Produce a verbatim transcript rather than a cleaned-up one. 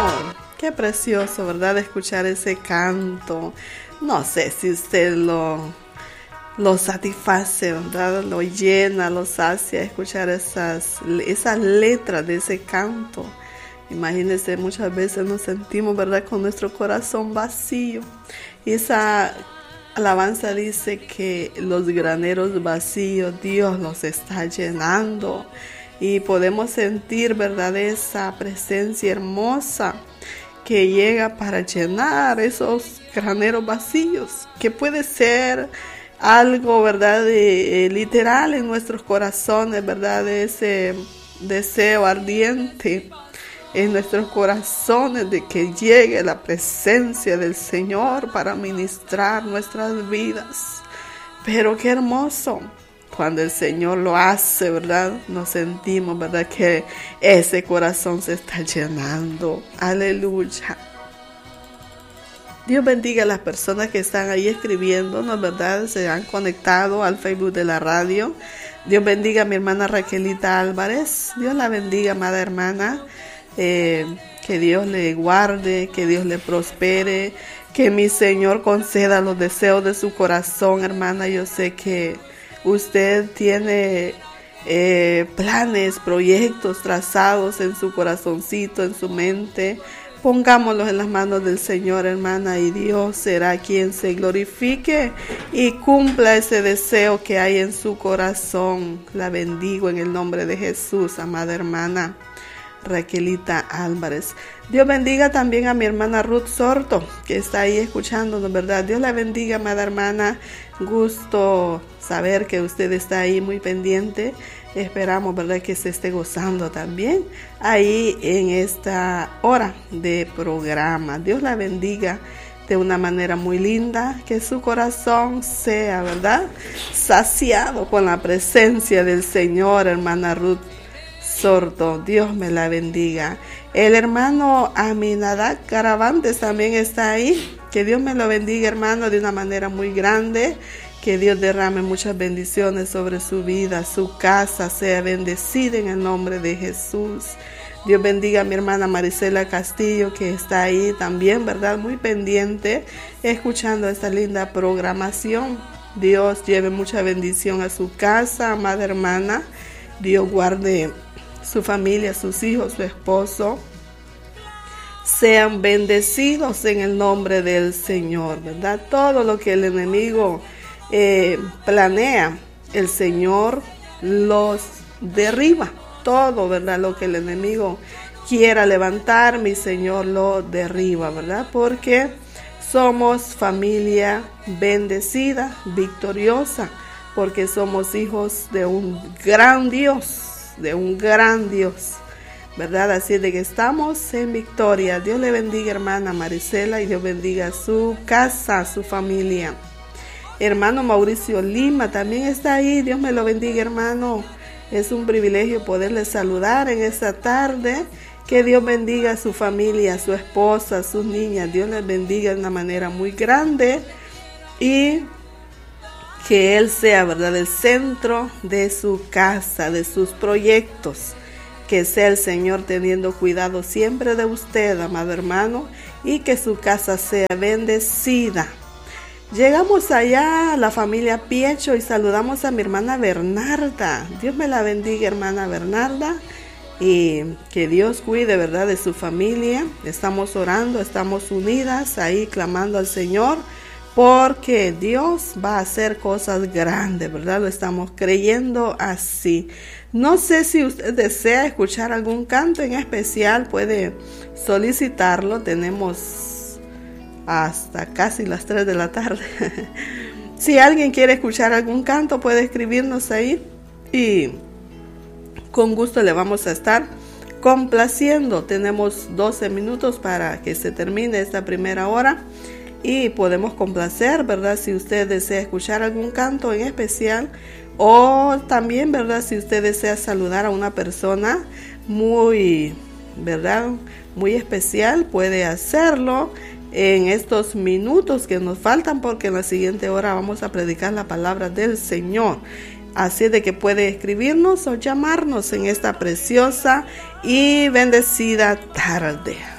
Qué precioso, ¿verdad? Escuchar ese canto. No sé si usted lo, lo satisface, ¿verdad? Lo llena, lo sacia, escuchar esas, esas letras de ese canto. Imagínense, muchas veces nos sentimos, ¿verdad?, con nuestro corazón vacío. Y esa alabanza dice que los graneros vacíos Dios los está llenando. Y podemos sentir, ¿verdad?, esa presencia hermosa que llega para llenar esos graneros vacíos, que puede ser algo, ¿verdad?, de, eh, literal en nuestros corazones, ¿verdad?, de ese deseo ardiente en nuestros corazones de que llegue la presencia del Señor para ministrar nuestras vidas. Pero qué hermoso cuando el Señor lo hace, ¿verdad? Nos sentimos, ¿verdad?, que ese corazón se está llenando. Aleluya. Dios bendiga a las personas que están ahí escribiéndonos, ¿verdad? Se han conectado al Facebook de la radio. Dios bendiga a mi hermana Raquelita Álvarez. Dios la bendiga, amada hermana. Eh, que Dios le guarde, que Dios le prospere, que mi Señor conceda los deseos de su corazón, hermana. Yo sé que usted tiene eh, planes, proyectos trazados en su corazoncito, en su mente. Pongámoslos en las manos del Señor, hermana, y Dios será quien se glorifique y cumpla ese deseo que hay en su corazón. La bendigo en el nombre de Jesús, amada hermana Raquelita Álvarez. Dios bendiga también a mi hermana Ruth Sorto, que está ahí escuchándonos, ¿verdad? Dios la bendiga, amada hermana. Gusto saber que usted está ahí muy pendiente. Esperamos, ¿verdad?, que se esté gozando también ahí en esta hora de programa. Dios la bendiga de una manera muy linda, que su corazón sea, ¿verdad?, saciado con la presencia del Señor, hermana Ruth Sorto. Dios me la bendiga. El hermano Aminadab Caravantes también está ahí. Que Dios me lo bendiga, hermano, de una manera muy grande. Que Dios derrame muchas bendiciones sobre su vida, su casa sea bendecida en el nombre de Jesús. Dios bendiga a mi hermana Marisela Castillo, que está ahí también, ¿verdad?, muy pendiente, escuchando esta linda programación. Dios lleve mucha bendición a su casa, amada hermana. Dios guarde su familia, sus hijos, su esposo. Sean bendecidos en el nombre del Señor, ¿verdad? Todo lo que el enemigo eh, planea, el Señor los derriba. Todo, ¿verdad? Lo que el enemigo quiera levantar, mi Señor lo derriba, ¿verdad? Porque somos familia bendecida, victoriosa, porque somos hijos de un gran Dios, de un gran Dios, ¿verdad? Así de que estamos en victoria. Dios le bendiga, hermana Marisela, y Dios bendiga su casa, su familia. Hermano Mauricio Lima también está ahí. Dios me lo bendiga, hermano. Es un privilegio poderle saludar en esta tarde. Que Dios bendiga a su familia, a su esposa, a sus niñas. Dios les bendiga de una manera muy grande y que Él sea, ¿verdad?, el centro de su casa, de sus proyectos. Que sea el Señor teniendo cuidado siempre de usted, amado hermano, y que su casa sea bendecida. Llegamos allá a la familia Piecho y saludamos a mi hermana Bernarda. Dios me la bendiga, hermana Bernarda, y que Dios cuide, ¿verdad?, de su familia. Estamos orando, estamos unidas ahí clamando al Señor, porque Dios va a hacer cosas grandes, ¿verdad? Lo estamos creyendo así. No sé si usted desea escuchar algún canto en especial, puede solicitarlo. Tenemos hasta casi las tres de la tarde. Si alguien quiere escuchar algún canto, puede escribirnos ahí y con gusto le vamos a estar complaciendo. Tenemos doce minutos para que se termine esta primera hora y podemos complacer, ¿verdad? Si usted desea escuchar algún canto en especial, o también, ¿verdad?, si usted desea saludar a una persona muy, ¿verdad?, muy especial, puede hacerlo en estos minutos que nos faltan, porque en la siguiente hora vamos a predicar la palabra del Señor. Así de que puede escribirnos o llamarnos en esta preciosa y bendecida tarde.